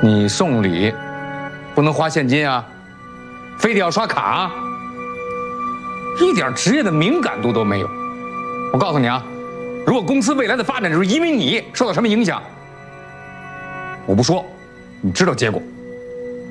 你送礼不能花现金啊，非得要刷卡，一点职业的敏感度都没有。我告诉你啊，如果公司未来的发展就是因为你受到什么影响，我不说，你知道结果。